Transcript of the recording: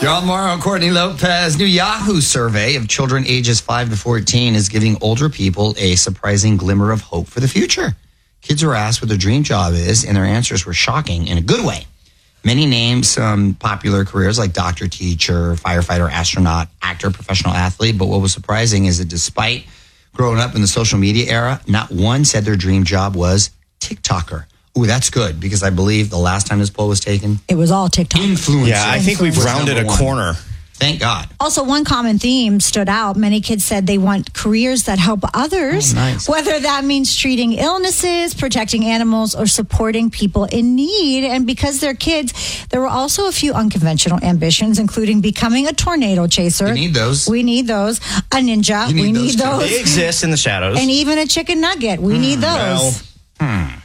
John Morrow, Courtney Lopez. New Yahoo survey of children ages 5 to 14 is giving older people a surprising glimmer of hope for the future. Kids were asked what their dream job is, and their answers were shocking in a good way. Many named some popular careers like doctor, teacher, firefighter, astronaut, actor, professional athlete. But what was surprising is that despite growing up in the social media era, not one said their dream job was TikToker. Ooh, that's good, because I believe the last time this poll was taken, it was all TikTok. Influencer. Yeah, I think we've rounded a corner. Thank God. Also, one common theme stood out. Many kids said they want careers that help others, whether that means treating illnesses, protecting animals, or supporting people in need. And because they're kids, there were also a few unconventional ambitions, including becoming a tornado chaser. We need those. We need those. A ninja. We need those. They exist in the shadows. And even a chicken nugget. We need those. Well,